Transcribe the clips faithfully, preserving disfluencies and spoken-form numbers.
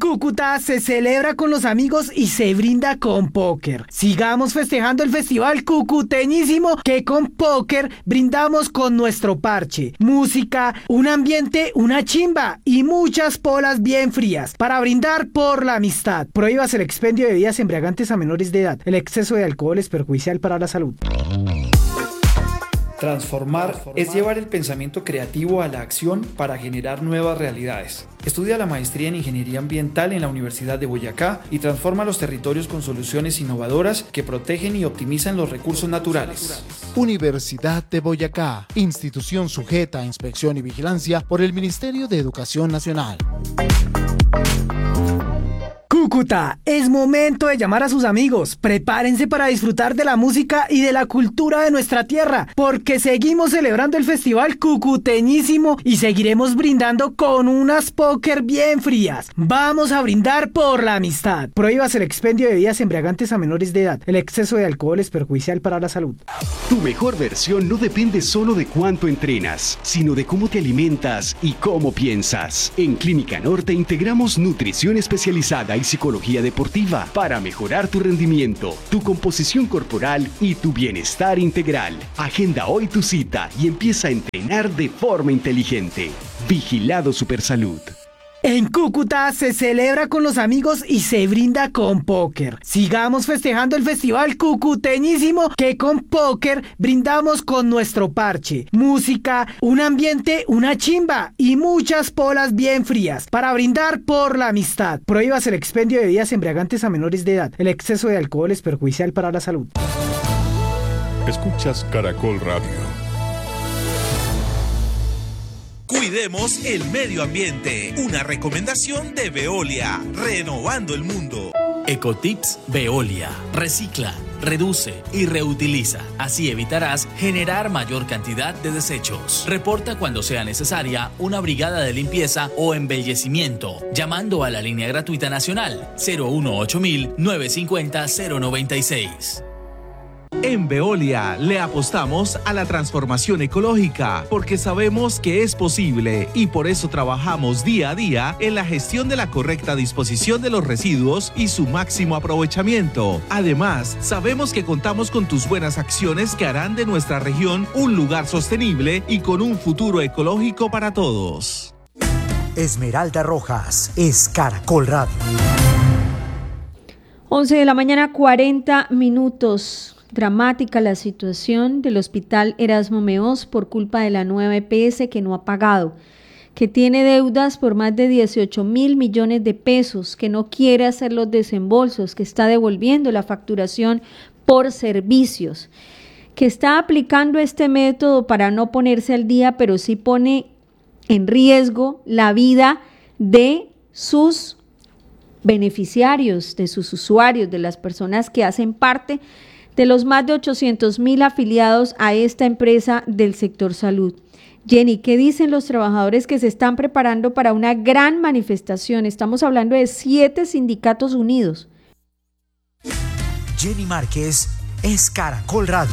Cúcuta se celebra con los amigos y se brinda con póker. Sigamos festejando el festival cucuteñísimo, que con póker brindamos con nuestro parche, música, un ambiente, una chimba y muchas polas bien frías para brindar por la amistad. Prohíbas el expendio de bebidas embriagantes a menores de edad. El exceso de alcohol es perjudicial para la salud. Transformar es llevar el pensamiento creativo a la acción para generar nuevas realidades. Estudia la maestría en Ingeniería Ambiental en la Universidad de Boyacá y transforma los territorios con soluciones innovadoras que protegen y optimizan los recursos naturales. Universidad de Boyacá, institución sujeta a inspección y vigilancia por el Ministerio de Educación Nacional. Cúcuta, es momento de llamar a sus amigos. Prepárense para disfrutar de la música y de la cultura de nuestra tierra, porque seguimos celebrando el festival cucuteñísimo y seguiremos brindando con unas póker bien frías. Vamos a brindar por la amistad. Prohíbas el expendio de bebidas embriagantes a menores de edad. El exceso de alcohol es perjudicial para la salud. Tu mejor versión no depende solo de cuánto entrenas, sino de cómo te alimentas y cómo piensas. En Clínica Norte integramos nutrición especializada y psicología deportiva para mejorar tu rendimiento, tu composición corporal y tu bienestar integral. Agenda hoy tu cita y empieza a entrenar de forma inteligente. Vigilado Supersalud. En Cúcuta se celebra con los amigos y se brinda con póker. Sigamos festejando el festival cucuteñísimo, que con póker brindamos con nuestro parche, música, un ambiente, una chimba y muchas polas bien frías para brindar por la amistad. Prohíbas el expendio de bebidas embriagantes a menores de edad. El exceso de alcohol es perjudicial para la salud. Escuchas Caracol Radio. Cuidemos el medio ambiente. Una recomendación de Veolia, renovando el mundo. Ecotips Veolia. Recicla, reduce y reutiliza. Así evitarás generar mayor cantidad de desechos. Reporta cuando sea necesaria una brigada de limpieza o embellecimiento, llamando a la línea gratuita nacional cero uno ocho mil nueve cincuenta cero noventa y seis. En Veolia le apostamos a la transformación ecológica porque sabemos que es posible y por eso trabajamos día a día en la gestión de la correcta disposición de los residuos y su máximo aprovechamiento. Además, sabemos que contamos con tus buenas acciones que harán de nuestra región un lugar sostenible y con un futuro ecológico para todos. Esmeralda Rojas es Caracol Radio. once de la mañana, cuarenta minutos. Dramática la situación del Hospital Erasmo Meós por culpa de la nueva E P S que no ha pagado, que tiene deudas por más de dieciocho mil millones de pesos, que no quiere hacer los desembolsos, que está devolviendo la facturación por servicios, que está aplicando este método para no ponerse al día, pero sí pone en riesgo la vida de sus beneficiarios, de sus usuarios, de las personas que hacen parte de los más de ochocientos mil afiliados a esta empresa del sector salud. Jenny, ¿qué dicen los trabajadores que se están preparando para una gran manifestación? Estamos hablando de siete sindicatos unidos. Jenny Márquez es Caracol Radio.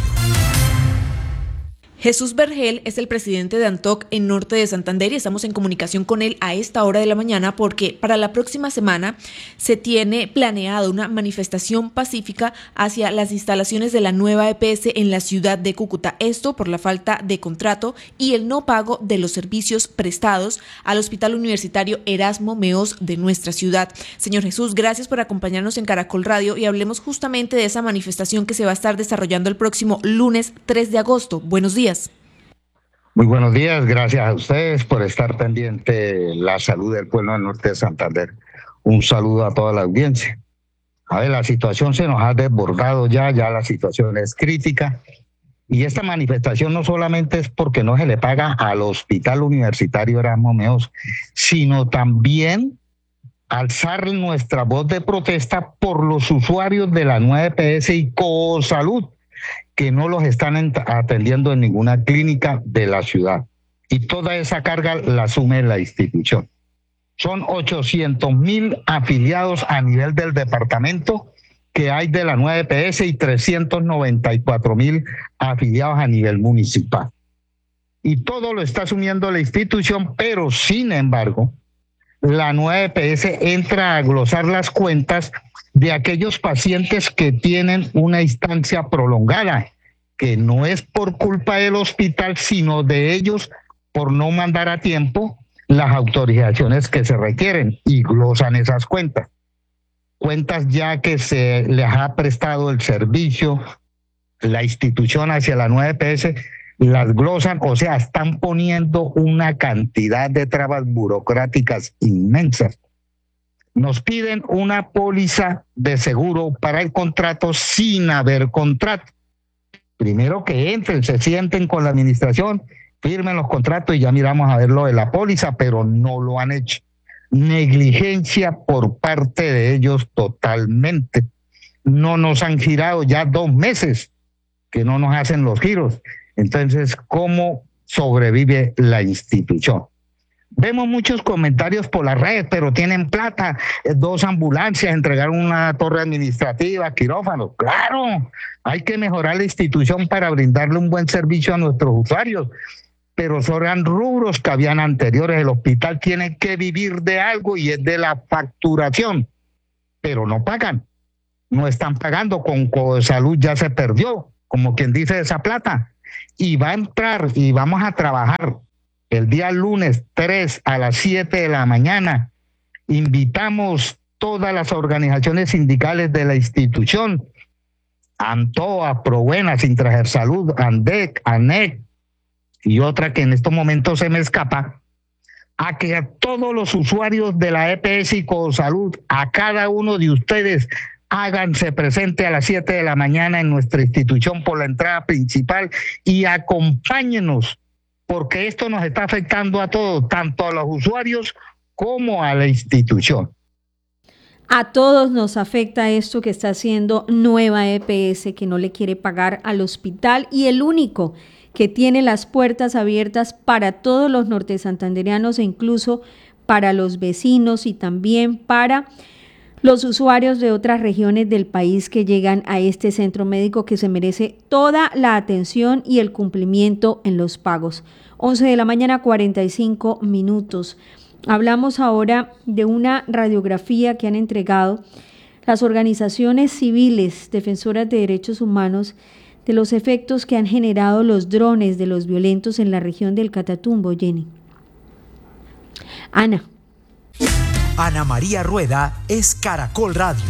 Jesús Vergel es el presidente de ANTOC en Norte de Santander y estamos en comunicación con él a esta hora de la mañana porque para la próxima semana se tiene planeado una manifestación pacífica hacia las instalaciones de la nueva E P S en la ciudad de Cúcuta. Esto por la falta de contrato y el no pago de los servicios prestados al Hospital Universitario Erasmo Meós de nuestra ciudad. Señor Jesús, gracias por acompañarnos en Caracol Radio y hablemos justamente de esa manifestación que se va a estar desarrollando el próximo lunes tres de agosto. Buenos días. Muy buenos días, gracias a ustedes por estar pendiente de la salud del pueblo del norte de Santander. Un saludo a toda la audiencia. A ver, la situación se nos ha desbordado ya, ya la situación es crítica. Y esta manifestación no solamente es porque no se le paga al Hospital Universitario Erasmo Meós, sino también alzar nuestra voz de protesta por los usuarios de la nueva E P S y Cosalud, que no los están atendiendo en ninguna clínica de la ciudad. Y toda esa carga la asume la institución. Son ochocientos mil afiliados a nivel del departamento que hay de la nueva E P S y trescientos noventa y cuatro mil afiliados a nivel municipal. Y todo lo está asumiendo la institución, pero sin embargo, la nueva E P S entra a glosar las cuentas de aquellos pacientes que tienen una instancia prolongada, que no es por culpa del hospital, sino de ellos por no mandar a tiempo las autorizaciones que se requieren, y glosan esas cuentas. Cuentas ya que se les ha prestado el servicio, la institución hacia la nueva E P S, las glosan, o sea, están poniendo una cantidad de trabas burocráticas inmensas. Nos piden una póliza de seguro para el contrato sin haber contrato. Primero que entren, se sienten con la administración, firmen los contratos y ya miramos a ver lo de la póliza, pero no lo han hecho. Negligencia por parte de ellos totalmente. No nos han girado ya dos meses que no nos hacen los giros. Entonces, ¿cómo sobrevive la institución? Vemos muchos comentarios por las redes, pero tienen plata, dos ambulancias, entregaron una torre administrativa, quirófanos. Claro, hay que mejorar la institución para brindarle un buen servicio a nuestros usuarios, pero son rubros que habían anteriores. El hospital tiene que vivir de algo y es de la facturación, pero no pagan, no están pagando. Con Cosalud ya se perdió, como quien dice, esa plata. Y va a entrar y vamos a trabajar el día lunes tres a las siete de la mañana. Invitamos todas las organizaciones sindicales de la institución, ANTOA, Probuena, Sintragersalud, ANDEC, ANEC y otra que en estos momentos se me escapa, a que a todos los usuarios de la E P S y Cosalud, a cada uno de ustedes, háganse presente a las siete de la mañana en nuestra institución por la entrada principal y acompáñenos, porque esto nos está afectando a todos, tanto a los usuarios como a la institución. A todos nos afecta esto que está haciendo Nueva E P S, que no le quiere pagar al hospital, y el único que tiene las puertas abiertas para todos los nortesantandereanos e incluso para los vecinos y también para los usuarios de otras regiones del país que llegan a este centro médico, que se merece toda la atención y el cumplimiento en los pagos. once de la mañana, cuarenta y cinco minutos. Hablamos ahora de una radiografía que han entregado las organizaciones civiles defensoras de derechos humanos de los efectos que han generado los drones de los violentos en la región del Catatumbo, Jenny. Ana. Ana María Rueda es Caracol Radio.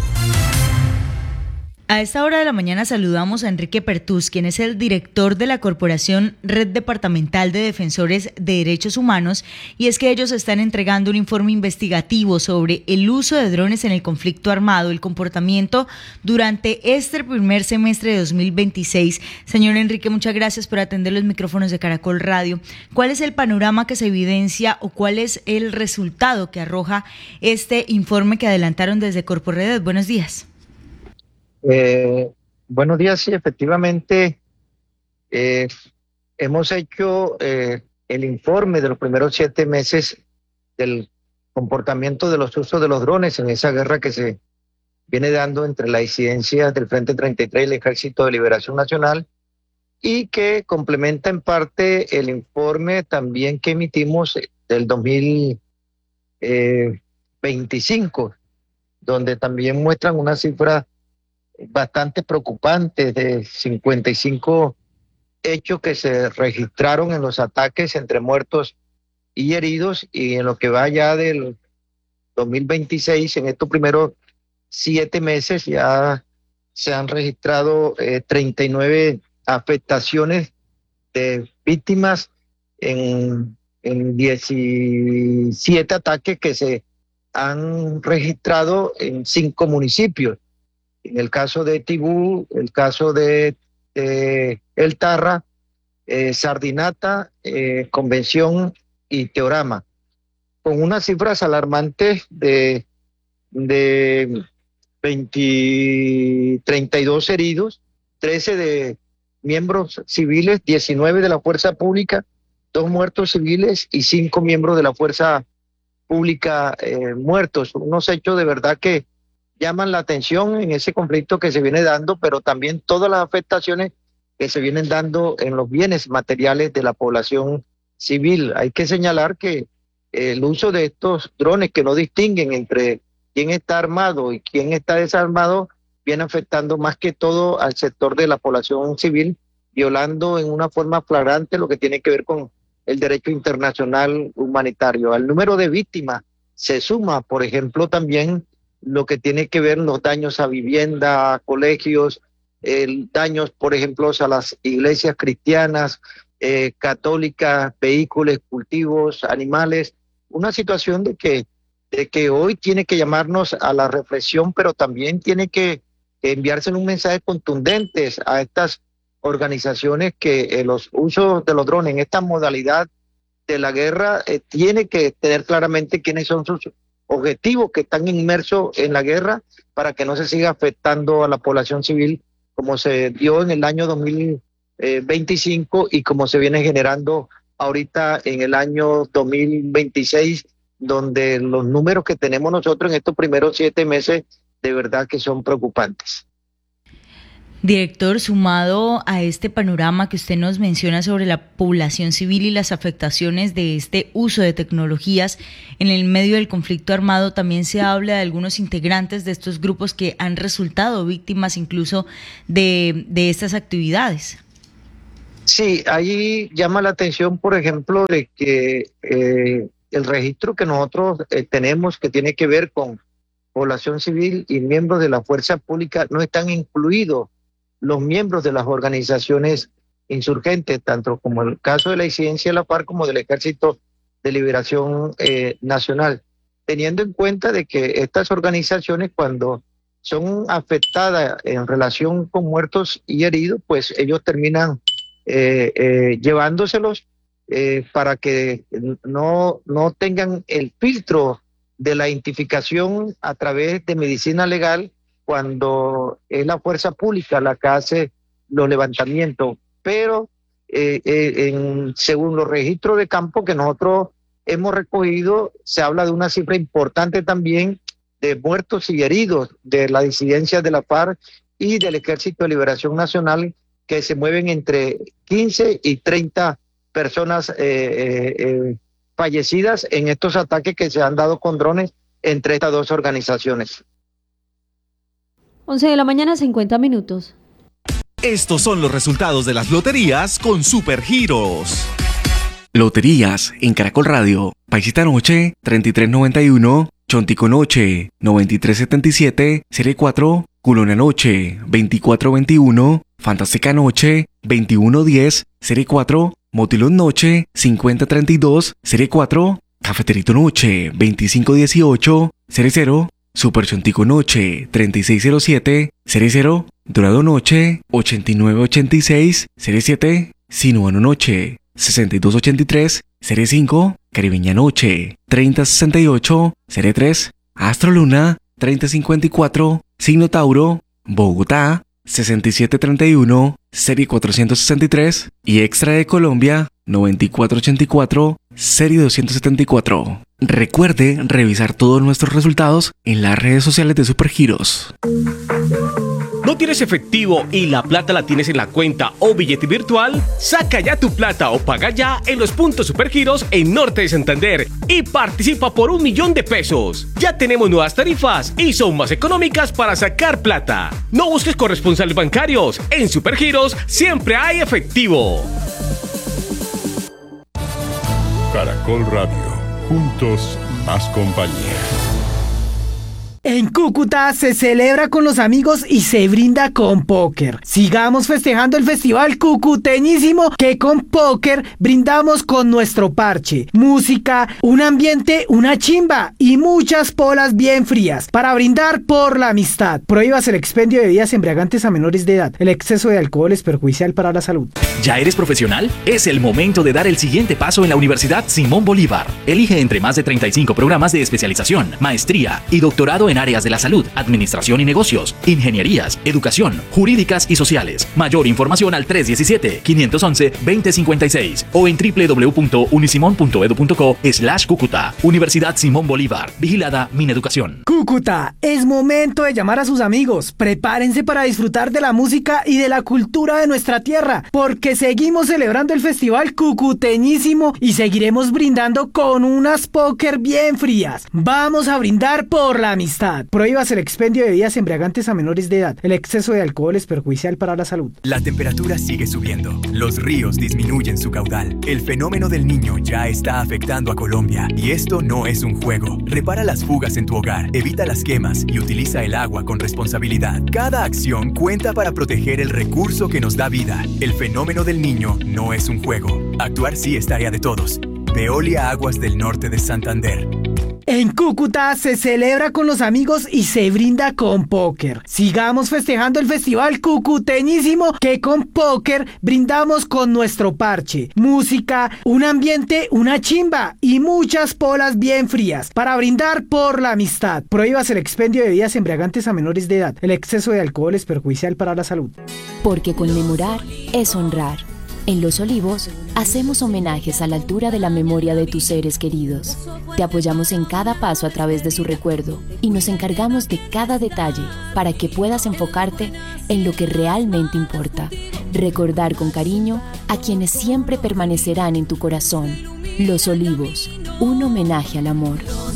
A esta hora de la mañana saludamos a Enrique Pertús, quien es el director de la Corporación Red Departamental de Defensores de Derechos Humanos, y es que ellos están entregando un informe investigativo sobre el uso de drones en el conflicto armado, el comportamiento durante este primer semestre de dos mil veintiséis. Señor Enrique, muchas gracias por atender los micrófonos de Caracol Radio. ¿Cuál es el panorama que se evidencia o cuál es el resultado que arroja este informe que adelantaron desde Corporredes? Buenos días. Eh, buenos días, sí, efectivamente eh, hemos hecho eh, el informe de los primeros siete meses del comportamiento de los usos de los drones en esa guerra que se viene dando entre la disidencia del Frente treinta y tres y el Ejército de Liberación Nacional, y que complementa en parte el informe también que emitimos del dos mil veinticinco, donde también muestran una cifra bastante preocupante de cincuenta y cinco hechos que se registraron en los ataques entre muertos y heridos, y en lo que va ya del dos mil veintiséis, en estos primeros siete meses ya se han registrado eh, treinta y nueve afectaciones de víctimas en, en diecisiete ataques que se han registrado en cinco municipios. En el caso de Tibú, el caso de eh, El Tarra, eh, Sardinata, eh, Convención y Teorama, con unas cifras alarmantes de, de veinte, treinta y dos heridos, trece de miembros civiles, diecinueve de la fuerza pública, dos muertos civiles y cinco miembros de la fuerza pública eh, muertos. Unos hechos de verdad que llaman la atención en ese conflicto que se viene dando, pero también todas las afectaciones que se vienen dando en los bienes materiales de la población civil. Hay que señalar que el uso de estos drones que no distinguen entre quién está armado y quién está desarmado viene afectando más que todo al sector de la población civil, violando en una forma flagrante lo que tiene que ver con el derecho internacional humanitario. Al número de víctimas se suma, por ejemplo, también lo que tiene que ver los daños a vivienda, a colegios, eh, daños, por ejemplo, a las iglesias cristianas, eh, católicas, vehículos, cultivos, animales. Una situación de que, de que hoy tiene que llamarnos a la reflexión, pero también tiene que enviarse un mensaje contundente a estas organizaciones que eh, los usos de los drones en esta modalidad de la guerra eh, tiene que tener claramente quiénes son sus objetivos que están inmersos en la guerra para que no se siga afectando a la población civil como se dio en el año dos mil veinticinco y como se viene generando ahorita en el año dos mil veintiséis, donde los números que tenemos nosotros en estos primeros siete meses de verdad que son preocupantes. Director, sumado a este panorama que usted nos menciona sobre la población civil y las afectaciones de este uso de tecnologías en el medio del conflicto armado, también se habla de algunos integrantes de estos grupos que han resultado víctimas incluso de, de estas actividades. Sí, ahí llama la atención, por ejemplo, de que eh, el registro que nosotros eh, tenemos que tiene que ver con población civil y miembros de la fuerza pública no están incluidos los miembros de las organizaciones insurgentes, tanto como el caso de la disidencia de la FARC como del Ejército de Liberación eh, Nacional, teniendo en cuenta de que estas organizaciones cuando son afectadas en relación con muertos y heridos, pues ellos terminan eh, eh, llevándoselos eh, para que no, no tengan el filtro de la identificación a través de medicina legal cuando es la fuerza pública la que hace los levantamientos, pero eh, eh, en, según los registros de campo que nosotros hemos recogido, se habla de una cifra importante también de muertos y heridos de la disidencia de la FARC y del Ejército de Liberación Nacional, que se mueven entre quince y treinta personas eh, eh, eh, fallecidas en estos ataques que se han dado con drones entre estas dos organizaciones. once de la mañana, cincuenta minutos. Estos son los resultados de las loterías con Supergiros. Loterías en Caracol Radio. Paisita Noche, treinta y tres noventa y uno. Chontico Noche, noventa y tres setenta y siete. Serie cuatro. Culona Noche, veinticuatro veintiuno. Fantástica Noche, veintiuno diez. Serie cuatro. Motilón Noche, cincuenta treinta y dos. Serie cuatro. Cafeterito Noche, veinticinco dieciocho. Serie cero. Super Chontico Noche, treinta y seis cero siete, Serie cero, Dorado Noche, ochenta y nueve ochenta y seis, Serie siete, Sinuano Noche, sesenta y dos ochenta y tres, Serie cinco, Caribeña Noche, treinta sesenta y ocho, Serie tres, Astro Luna, treinta cincuenta y cuatro, Signo Tauro, Bogotá, sesenta y siete treinta y uno, Serie cuatrocientos sesenta y tres y Extra de Colombia, noventa y cuatro ochenta y cuatro, Serie doscientos setenta y cuatro. Recuerde revisar todos nuestros resultados en las redes sociales de Supergiros. ¿No tienes efectivo y la plata la tienes en la cuenta o billete virtual? Saca ya tu plata o paga ya en los puntos Supergiros en Norte de Santander y participa por un millón de pesos. Ya tenemos nuevas tarifas y son más económicas para sacar plata. No busques corresponsales bancarios. En Supergiros siempre hay efectivo. Caracol Radio. Juntos, más compañía. En Cúcuta se celebra con los amigos y se brinda con póker. Sigamos festejando el festival cucuteñísimo que con póker brindamos con nuestro parche. Música, un ambiente, una chimba y muchas polas bien frías para brindar por la amistad. Prohíbas el expendio de bebidas embriagantes a menores de edad. El exceso de alcohol es perjudicial para la salud. ¿Ya eres profesional? Es el momento de dar el siguiente paso en la Universidad Simón Bolívar. Elige entre más de treinta y cinco programas de especialización, maestría y doctorado en áreas de la salud, administración y negocios, ingenierías, educación, jurídicas y sociales. Mayor información al tres diecisiete, quinientos once, veinte cincuenta y seis o en doble u doble u doble u punto unisimon punto edu punto co slash Cúcuta. Universidad Simón Bolívar. Vigilada Mineducación. Cúcuta, es momento de llamar a sus amigos. Prepárense para disfrutar de la música y de la cultura de nuestra tierra, porque seguimos celebrando el festival cucuteñísimo y seguiremos brindando con unas póker bien frías. Vamos a brindar por la amistad. Prohíbas el expendio de bebidas embriagantes a menores de edad. El exceso de alcohol es perjudicial para la salud. La temperatura sigue subiendo. Los ríos disminuyen su caudal. El fenómeno del Niño ya está afectando a Colombia. Y esto no es un juego. Repara las fugas en tu hogar. Evita las quemas y utiliza el agua con responsabilidad. Cada acción cuenta para proteger el recurso que nos da vida. El fenómeno del Niño no es un juego. Actuar sí es tarea de todos. Veolia Aguas del Norte de Santander. En Cúcuta se celebra con los amigos y se brinda con póker. Sigamos festejando el festival cucuteñísimo, que con póker brindamos con nuestro parche. Música, un ambiente, una chimba y muchas polas bien frías para brindar por la amistad. Prohíbas el expendio de bebidas embriagantes a menores de edad. El exceso de alcohol es perjudicial para la salud. Porque conmemorar es honrar. En Los Olivos, hacemos homenajes a la altura de la memoria de tus seres queridos. Te apoyamos en cada paso a través de su recuerdo y nos encargamos de cada detalle para que puedas enfocarte en lo que realmente importa. Recordar con cariño a quienes siempre permanecerán en tu corazón. Los Olivos, un homenaje al amor.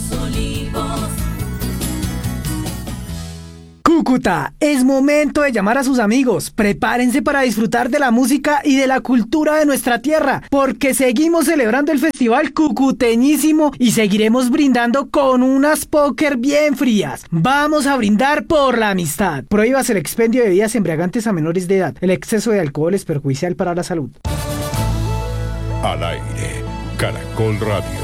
Cúcuta, es momento de llamar a sus amigos. Prepárense para disfrutar de la música y de la cultura de nuestra tierra, porque seguimos celebrando el festival cucuteñísimo y seguiremos brindando con unas póker bien frías. Vamos a brindar por la amistad. Prohíbas el expendio de bebidas embriagantes a menores de edad. El exceso de alcohol es perjudicial para la salud. Al aire, Caracol Radio.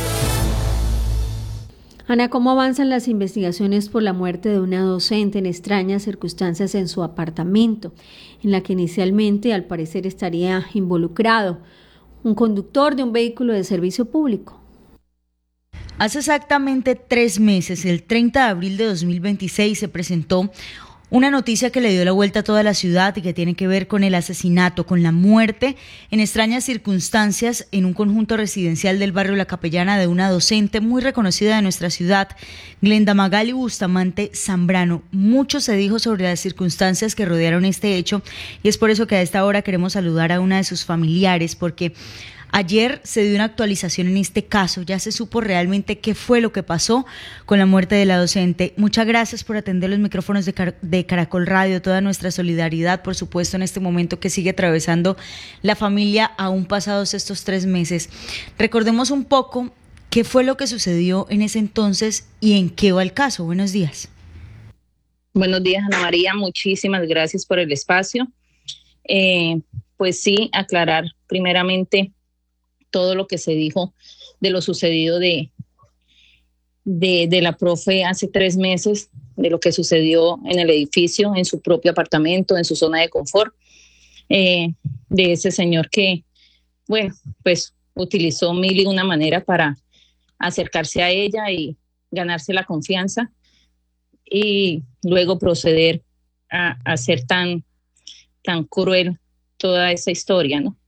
Ana, ¿cómo avanzan las investigaciones por la muerte de una docente en extrañas circunstancias en su apartamento, en la que inicialmente al parecer estaría involucrado un conductor de un vehículo de servicio público? Hace exactamente tres meses, el treinta de abril de dos mil veintiséis, se presentó una noticia que le dio la vuelta a toda la ciudad y que tiene que ver con el asesinato, con la muerte en extrañas circunstancias en un conjunto residencial del barrio La Capellana de una docente muy reconocida de nuestra ciudad, Glenda Magali Bustamante Zambrano. Mucho se dijo sobre las circunstancias que rodearon este hecho y es por eso que a esta hora queremos saludar a una de sus familiares, porque ayer se dio una actualización en este caso, ya se supo realmente qué fue lo que pasó con la muerte de la docente. Muchas gracias por atender los micrófonos de, Car- de Caracol Radio, toda nuestra solidaridad, por supuesto, en este momento que sigue atravesando la familia aún pasados estos tres meses. Recordemos un poco qué fue lo que sucedió en ese entonces y en qué va el caso. Buenos días. Buenos días, Ana María, muchísimas gracias por el espacio. Eh, pues sí, aclarar primeramente todo lo que se dijo de lo sucedido de, de, de la profe hace tres meses, de lo que sucedió en el edificio, en su propio apartamento, en su zona de confort, eh, de ese señor que, bueno, pues utilizó mil y una manera para acercarse a ella y ganarse la confianza y luego proceder a, a ser tan, tan cruel toda esa historia, ¿no?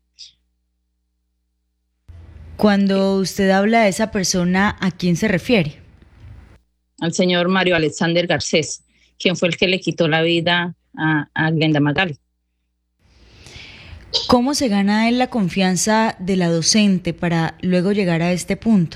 Cuando usted habla de esa persona, ¿a quién se refiere? Al señor Mario Alexander Garcés, quien fue el que le quitó la vida a, a Glenda Magali. ¿Cómo se gana él la confianza de la docente para luego llegar a este punto?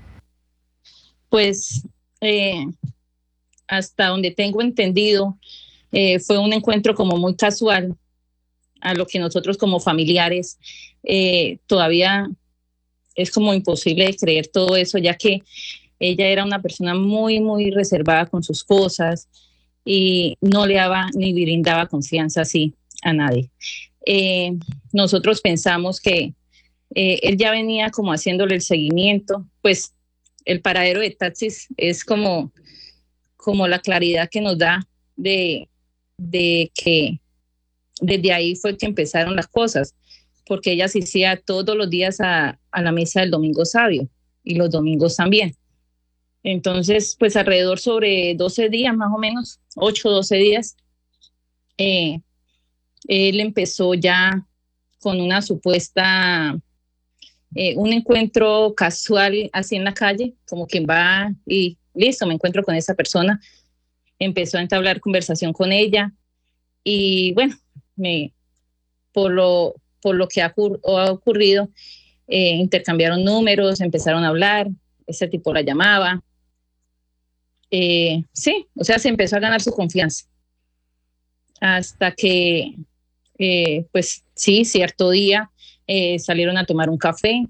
Pues eh, hasta donde tengo entendido, eh, fue un encuentro como muy casual, a lo que nosotros como familiares eh, todavía es como imposible de creer todo eso, ya que ella era una persona muy, muy reservada con sus cosas y no le daba ni brindaba confianza así a nadie. Eh, nosotros pensamos que eh, él ya venía como haciéndole el seguimiento, pues el paradero de taxis es como, como la claridad que nos da de, de que desde ahí fue que empezaron las cosas, porque ella asistía todos los días a, a la misa del Domingo Sabio y los domingos también. Entonces, pues alrededor sobre doce días más o menos, ocho o doce días, eh, él empezó ya con una supuesta, eh, un encuentro casual así en la calle, como quien va y listo, me encuentro con esa persona. Empezó a entablar conversación con ella y bueno, me, por, lo, por lo que ha, ha ocurrido, eh, intercambiaron números, empezaron a hablar, ese tipo la llamaba. Eh, sí, o sea, se empezó a ganar su confianza. Hasta que, eh, pues sí, cierto día eh, salieron a tomar un café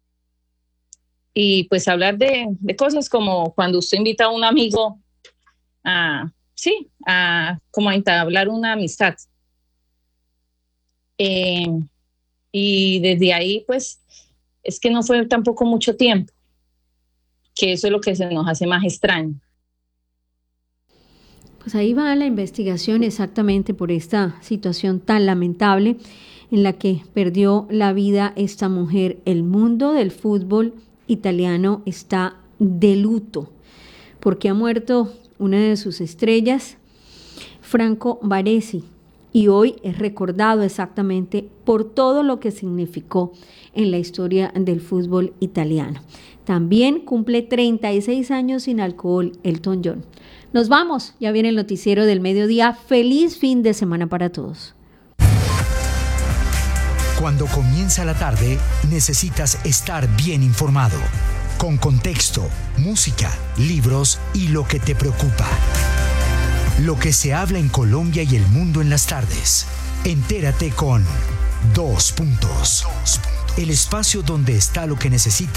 y pues hablar de, de cosas como cuando usted invita a un amigo a, sí, a como a entablar una amistad. Eh, y desde ahí, pues, es que no fue tampoco mucho tiempo, que eso es lo que se nos hace más extraño. Pues ahí va la investigación exactamente por esta situación tan lamentable en la que perdió la vida esta mujer. El mundo del fútbol italiano está de luto porque ha muerto una de sus estrellas, Franco Baresi, y hoy es recordado exactamente por todo lo que significó en la historia del fútbol italiano. También cumple treinta y seis años sin alcohol Elton John. Nos vamos, ya viene el noticiero del mediodía. Feliz fin de semana para todos. Cuando comienza la tarde, necesitas estar bien informado, con contexto, música, libros y lo que te preocupa. Lo que se habla en Colombia y el mundo en las tardes. Entérate con Dos Puntos. El espacio donde está lo que necesitas